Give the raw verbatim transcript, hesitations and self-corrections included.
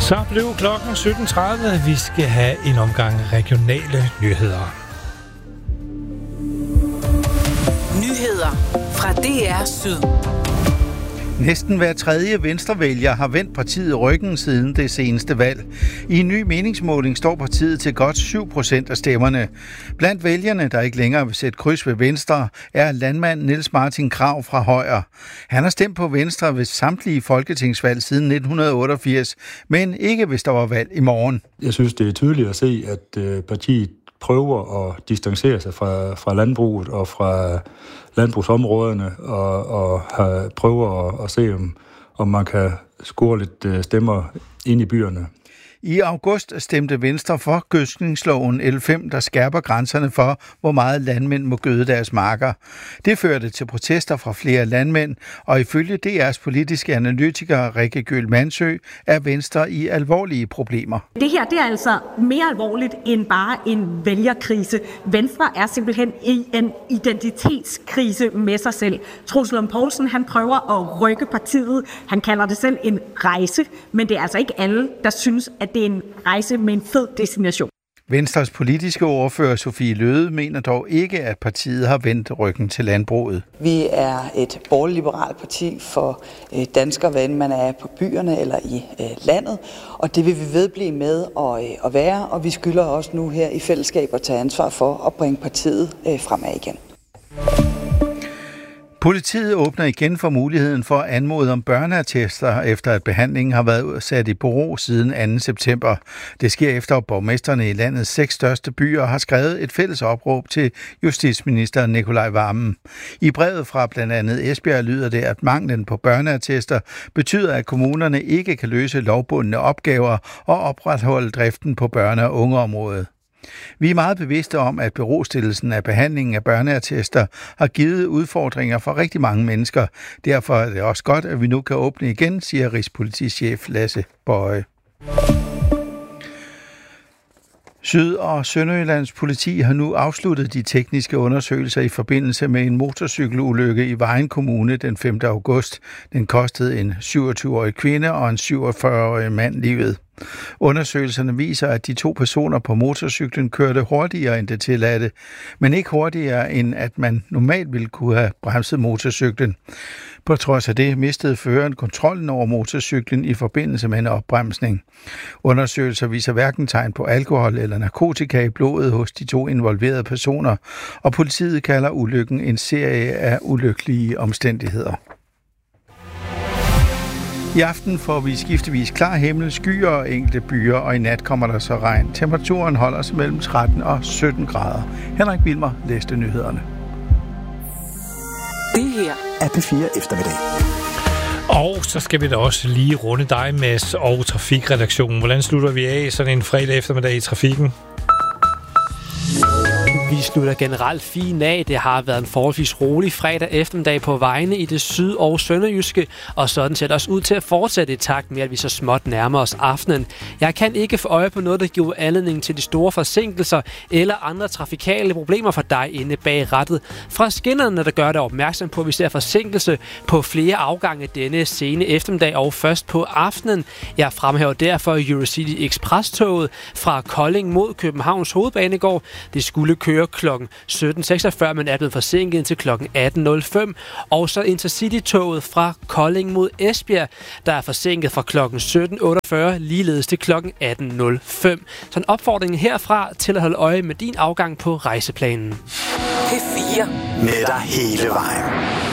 Så blev klokken sytten tredive. Vi skal have en omgang regionale nyheder. Nyheder fra D R Syd. Næsten hver tredje venstrevælger har vendt partiet ryggen siden det seneste valg. I en ny meningsmåling står partiet til godt syv procent af stemmerne. Blandt vælgerne, der ikke længere vil sætte kryds ved Venstre, er landmand Niels Martin Krag fra Højer. Han har stemt på Venstre ved samtlige folketingsvalg siden nitten otteogfirs, men ikke hvis der var valg i morgen. Jeg synes, det er tydeligt at se, at partiet prøver at distancere sig fra, fra landbruget og fra landbrugsområderne og, og har, prøver at, at se, om, om man kan score lidt stemmer ind i byerne. I august stemte Venstre for gødskningsloven L fem, der skærper grænserne for, hvor meget landmænd må gøde deres marker. Det førte til protester fra flere landmænd, og ifølge D R's politiske analytiker Rikke Gøhl Mansø er Venstre i alvorlige problemer. Det her det er altså mere alvorligt end bare en vælgerkrise. Venstre er simpelthen i en identitetskrise med sig selv. Troels Lund Poulsen, han prøver at rykke partiet. Han kalder det selv en rejse, men det er altså ikke alle, der synes, at det er en rejse med en fed destination. Venstres politiske ordfører Sofie Løhde mener dog ikke, at partiet har vendt ryggen til landbruget. Vi er et borgerliberalt parti for danskere, hvad man er på byerne eller i landet, og det vil vi vedblive med at være, og vi skylder også nu her i fællesskab at tage ansvar for at bringe partiet fremad igen. Politiet åbner igen for muligheden for at anmode om børneattester, efter at behandlingen har været sat i bero siden anden september. Det sker efter, at borgmesterne i landets seks største byer har skrevet et fælles opråb til justitsminister Nicolai Wammen. I brevet fra blandt andet Esbjerg lyder det, at manglen på børneattester betyder, at kommunerne ikke kan løse lovbundne opgaver og opretholde driften på børne- og ungeområdet. Vi er meget bevidste om, at berostillelsen af behandlingen af børneattester har givet udfordringer for rigtig mange mennesker. Derfor er det også godt, at vi nu kan åbne igen, siger Rigspolitichef Lasse Bøje. Syd- og Sønderjyllands politi har nu afsluttet de tekniske undersøgelser i forbindelse med en motorcykelulykke i Vejen Kommune den femte august. Den kostede en syvogtyve-årig kvinde og en syvogfyrre-årig mand livet. Undersøgelserne viser, at de to personer på motorcyklen kørte hurtigere end det tilladte, men ikke hurtigere end at man normalt ville kunne have bremset motorcyklen. På trods af det mistede føreren kontrollen over motorcyklen i forbindelse med en opbremsning. Undersøgelser viser hverken tegn på alkohol eller narkotika i blodet hos de to involverede personer, og politiet kalder ulykken en serie af ulykkelige omstændigheder. I aften får vi skiftevis klar himmel, skyer og enkelte byer, og i nat kommer der så regn. Temperaturen holder sig mellem tretten og sytten grader. Henrik Wilmer læste nyhederne. Det her er P fire eftermiddag. Og så skal vi da også lige runde dig, Mads, og trafikredaktionen. Hvordan slutter vi af sådan en fredag eftermiddag i trafikken? Vi slutter generelt fint af. Det har været en forholdsvis rolig fredag eftermiddag på vejene i det syd- og sønderjyske, og sådan ser det også ud til at fortsætte i takt med, at vi så småt nærmer os aftenen. Jeg kan ikke få øje på noget, der giver anledning til de store forsinkelser eller andre trafikale problemer for dig inde bag rattet. Fra skinnerne, der gør dig opmærksom på, at vi ser forsinkelse på flere afgange denne sene eftermiddag og først på aftenen. Jeg fremhæver derfor Eurocity Express-toget fra Kolding mod Københavns Hovedbanegård. Det skulle køre klokken sytten seksogfyrre, men er blevet forsinket til klokken atten nul fem. Og så Intercity-toget fra Kolding mod Esbjerg, der er forsinket fra klokken sytten otteogfyrre, ligeledes til klokken atten nul fem. Så en opfordring herfra til at holde øje med din afgang på rejseplanen. P fire. Med dig hele vejen.